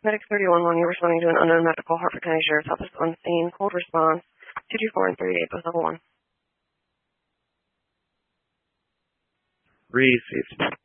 Medic 311, you're responding to an unknown medical, Hartford County Sheriff's Office on scene. Cold response, 224 and 38, both level 1. Received.